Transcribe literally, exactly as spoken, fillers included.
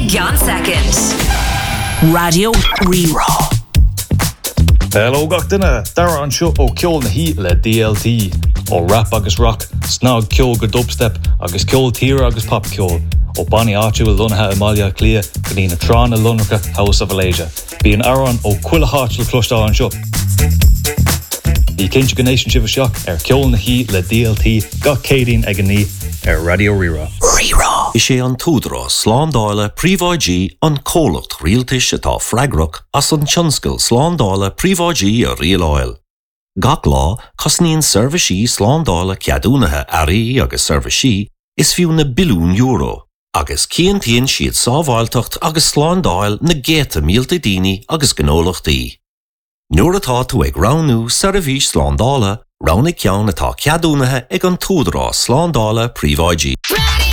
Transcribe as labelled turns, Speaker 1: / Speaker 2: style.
Speaker 1: Gian Second. Radio Rerá.
Speaker 2: Hello gachtainna, dara an seo ó ceol na hí le D L T, ó rap agus rock, snog ceol go dubstep, agus ceol tír agus pop ceol, ó Bonnie Archu a lunathe Amalia Clia, go na Tron a lunracha House of Malaysia. Bí an aran ó cuila háit le clúistá an seo. Bí cinse go nation sibh seach ar ceol na hí le D L T, gach cédín ag an ní ar Radio Rerá.
Speaker 3: Rerá. Is sé an túdra sláándáile príomháidí an cólacht rialtais atá freigrach as an tionscail sláándáile príomháidí a rialáil. Gach lá, cosníonn serviceí sláándáile ceadúnathe airí agus serviceí is fiú na bilún euro, agus ciantaíonn siad sábháilteacht agus sláándáil na géta mílta daoine agus gnólachtaí. Nuair atá tú ag ránú service sláándáile, ránna ceann atá ceadúnathe ag an túdra sláándáile príomháidí.